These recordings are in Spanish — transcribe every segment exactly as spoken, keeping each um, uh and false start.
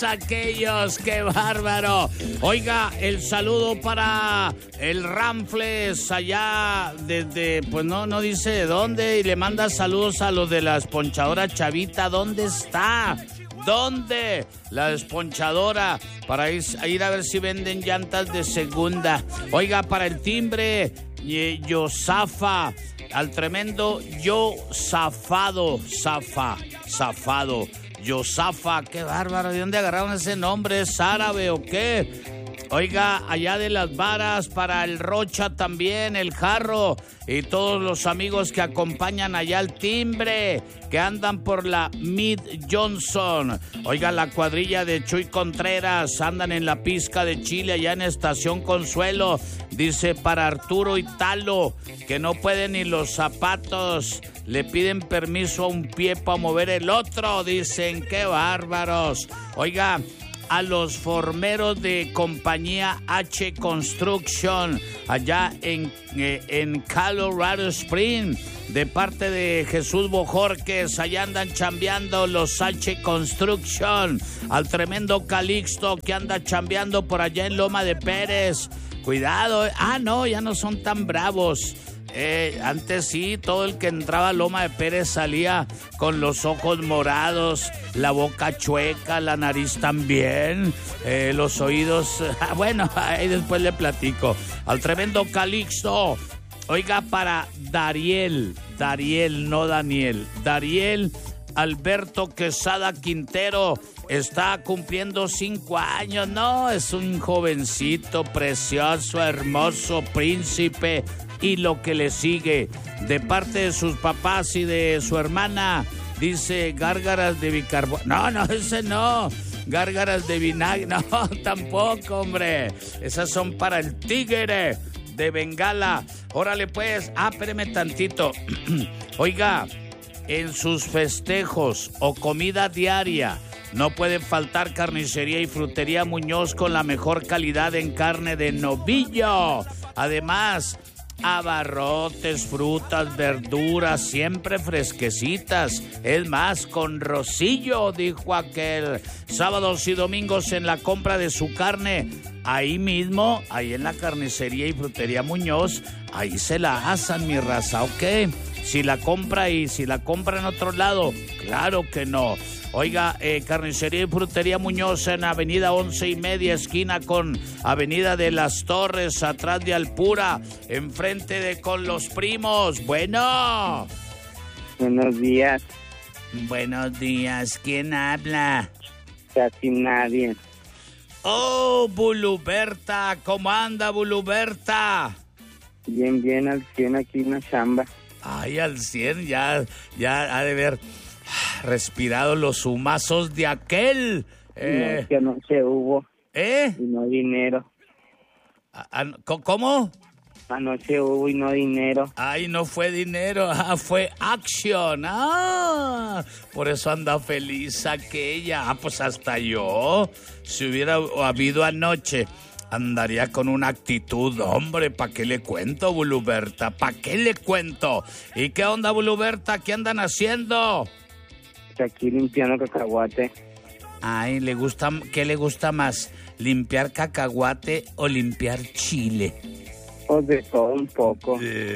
aquellos, qué bárbaro. Oiga, el saludo para el Ramfles allá desde, pues no, no dice de dónde, y le manda saludos a los de la esponchadora Chavita. ¿Dónde está? ¿Dónde? La esponchadora, para ir, ir a ver si venden llantas de segunda. Oiga, para el timbre, y, Yosafa, al tremendo Yo Zafado, Zafa, Zafado. Yosafa, qué bárbaro, ¿de dónde agarraron ese nombre? ¿Es árabe o qué? Oiga, allá de las varas, para el Rocha también, el Jarro, y todos los amigos que acompañan allá al timbre, que andan por la Mid Johnson. Oiga, la cuadrilla de Chuy Contreras, andan en la pizca de Chile, allá en Estación Consuelo. Dice para Arturo Italo, que no pueden ni los zapatos, le piden permiso a un pie para mover el otro. Dicen, qué bárbaros. Oiga, a los formeros de compañía H Construction, allá en, eh, en Colorado Springs, de parte de Jesús Bojorques, allá andan chambeando los H Construction. Al tremendo Calixto, que anda chambeando por allá en Loma de Pérez. Cuidado, eh. ah no, ya no son tan bravos. Eh, antes sí, todo el que entraba a Loma de Pérez salía con los ojos morados, la boca chueca, la nariz también, eh, los oídos, ah, bueno, ahí después le platico. Al tremendo Calixto. Oiga, para Dariel, Dariel, no Daniel, Dariel Alberto Quesada Quintero, está cumpliendo cinco años, no, es un jovencito precioso, hermoso, príncipe, y lo que le sigue, de parte de sus papás y de su hermana, dice gárgaras de bicarbonato. No, no, ese no. Gárgaras de vinagre, no, tampoco, hombre. Esas son para el tigre de Bengala. Órale, pues, ah, espéreme tantito. Oiga, en sus festejos o comida diaria, no puede faltar Carnicería y Frutería Muñoz, con la mejor calidad en carne de novillo. Además, abarrotes, frutas, verduras, siempre fresquecitas. Es más, con rocillo, dijo aquel. Sábados y domingos en la compra de su carne, ahí mismo, ahí en la Carnicería y Frutería Muñoz, ahí se la asan, mi raza, ¿ok? Si la compra ahí, si la compra en otro lado, claro que no. Oiga, eh, Carnicería y Frutería Muñoz en Avenida Once y Media, esquina con Avenida de las Torres, atrás de Alpura, enfrente de Con los Primos. Bueno. Buenos días. Buenos días, ¿quién habla? Casi nadie. Oh, Buluberta, ¿cómo anda, Buluberta? Bien, bien, al cien aquí en la chamba. Ay, al cien, ya, ya ha de ver respirado los humazos de aquel. Eh, no, es que anoche hubo. ¿Eh? Y no dinero. An- ¿Cómo? Anoche hubo y no dinero. Ay, no fue dinero, ah, fue action. Ah, por eso anda feliz aquella. Ah, pues hasta yo, si hubiera habido anoche, andaría con una actitud, hombre, ¿para qué le cuento, Buluberta? ¿Para qué le cuento? ¿Y qué onda, Buluberta? ¿Qué andan haciendo? Aquí limpiando cacahuate. Ay, ¿le gusta, qué le gusta más? ¿Limpiar cacahuate o limpiar chile? Pues de todo un poco.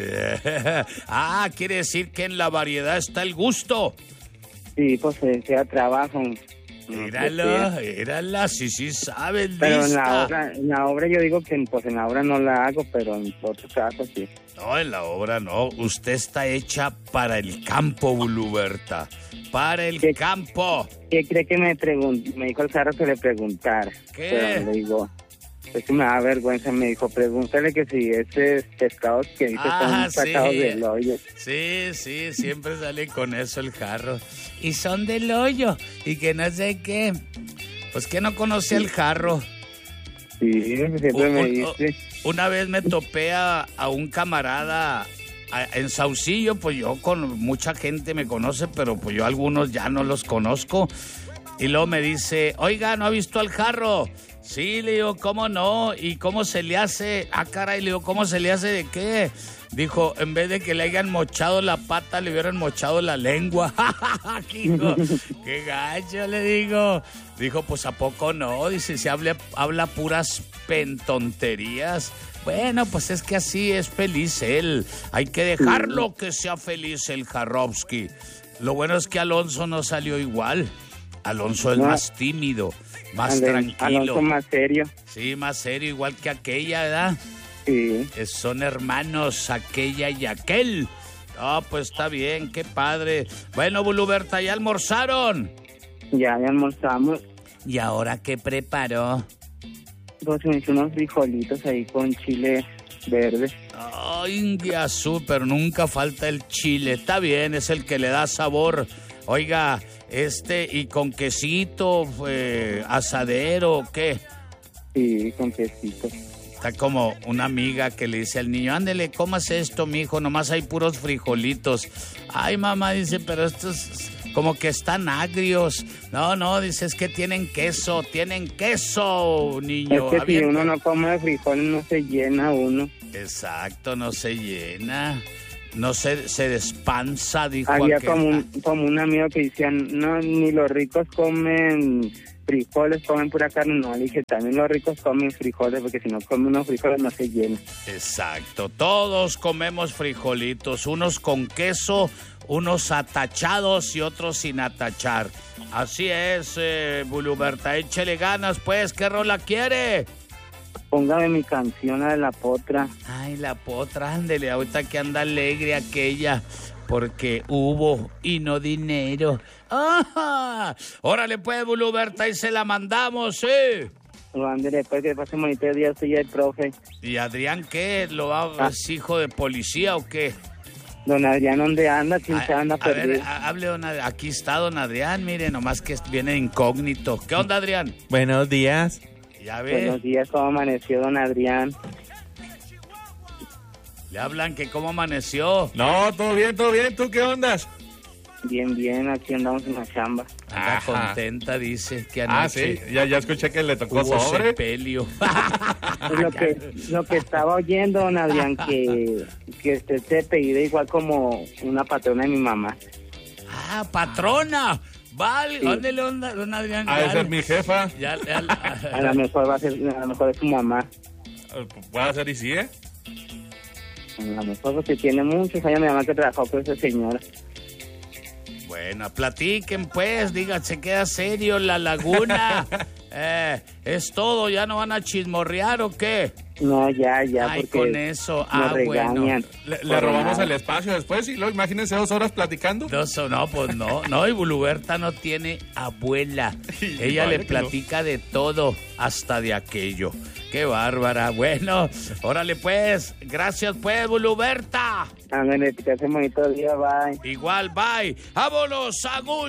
Ah, quiere decir que en la variedad está el gusto. Sí, pues sea trabajo. Míralo, mírala, sí, sí sabes, pero en la, obra, en la obra yo digo que pues en la obra no la hago, pero en otro caso sí. No, en la obra no. Usted está hecha para el campo, Buluberta. Para el ¿Qué, campo. ¿Qué cree que me preguntó? Me dijo el carro que le preguntara. ¿Qué? Pero le digo, es que me da vergüenza. Me dijo, pregúntale que si ese pescados que dice ah, son sacados sí. del hoyo. Sí, sí, siempre sale con eso el jarro. Y son del hoyo. Y que no sé qué. Pues que no conoce el jarro. Sí, siempre un, me dice. Una vez me topé a, a un camarada a, en Saucillo, pues yo con mucha gente me conoce, pero pues yo algunos ya no los conozco. Y luego me dice, oiga, ¿no ha visto al Jarro? Sí, le digo, ¿cómo no? ¿Y cómo se le hace? Ah, caray, le digo, ¿cómo se le hace de qué? Dijo, en vez de que le hayan mochado la pata, le hubieran mochado la lengua. Dijo, qué gacho, le digo. Dijo, pues ¿a poco no? Dice, se habla, habla puras pentonterías. Bueno, pues es que así es feliz él. Hay que dejarlo que sea feliz el Jarrowski. Lo bueno es que Alonso no salió igual. Alonso es no. más tímido, más Ale, tranquilo. Alonso más serio. Sí, más serio, igual que aquella, ¿verdad? Sí. Son hermanos, aquella y aquel. Ah, oh, pues está bien, qué padre. Bueno, Buluberta, ¿ya almorzaron? Ya, ya almorzamos. ¿Y ahora qué preparó? Pues me hice unos frijolitos ahí con chile verde. Ay, India, súper, nunca falta el chile. Está bien, es el que le da sabor. Oiga, este, ¿y con quesito, eh, asadero o qué? Sí, con quesito. Está como una amiga que le dice al niño, ándele, comas esto, mijo, nomás hay puros frijolitos. Ay, mamá, dice, pero estos como que están agrios. No, no, dice, es que tienen queso, tienen queso, niño. Es que Avienta. Si uno no come frijoles no se llena uno. Exacto, no se llena. No se, se despansa, dijo Había aquel. como un, como un amigo que decía, no, ni los ricos comen frijoles, comen pura carne. No, le dije, también los ricos comen frijoles, porque si no comen unos frijoles no se llena. Exacto, todos comemos frijolitos, unos con queso, unos atachados y otros sin atachar. Así es, eh, Buluberta, échele ganas, pues, ¿qué rola quiere? Póngame mi canción, la de La Potra. Ay, La Potra, ándele, ahorita que anda alegre aquella, porque hubo y no dinero. ¡Ah! Órale pues, Buluberta, y se la mandamos, ¿sí? Bueno, ándele, pues, que pase un bonito día, usted ya el profe. ¿Y Adrián qué? ¿Lo va, ah. ¿Es hijo de policía o qué? Don Adrián, ¿dónde anda? ¿Quién se anda a perdido? Ver, hable, don Adrián. Aquí está don Adrián, mire, nomás que viene incógnito. ¿Qué onda, Adrián? Buenos días. Ya ve. Buenos días, ¿cómo amaneció don Adrián? Le hablan que cómo amaneció. No, todo bien, todo bien. ¿Tú qué ondas? Bien, bien, aquí andamos en la chamba. Anda contenta, dice, que anoche. Ah, sí, ya, ya escuché que le tocó hubo sobre. sepelio. lo, que, lo que estaba oyendo, don Adrián, que, que usted se pide igual como una patrona de mi mamá. Ah, patrona. Vale, Sí. ¿dónde le onda, don Adrián? Ha de ser mi jefa. Ya, ya, A lo mejor va a ser, a lo mejor es su mamá. ¿Puede ser y sí, eh? A lo mejor porque tiene muchos años mi mamá que trabajó con esa señora. Bueno, platiquen pues, diga, se queda serio la laguna. eh, es todo, ¿ya no van a chismorrear o qué? No, ya, ya, Ay, porque con eso, ah, nos regañan. bueno. Le, le robamos el espacio después y luego imagínense dos horas platicando. No, so- no, pues no, no, y Buluberta no tiene abuela. Y Ella vale le que no. platica de todo, hasta de aquello. Qué bárbara. Bueno, órale pues, gracias pues, Buluberta. Ándale, que hace bonito día, bye. Igual, bye. ¡Vámonos, Agus!